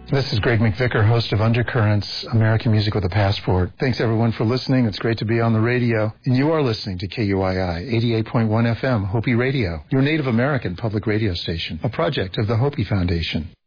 This is Greg McVicker, host of Undercurrents, American Music with a Passport. Thanks, everyone, for listening. It's great to be on the radio. And you are listening to KUII 88.1 FM, Hopi Radio, your Native American public radio station, a project of the Hopi Foundation.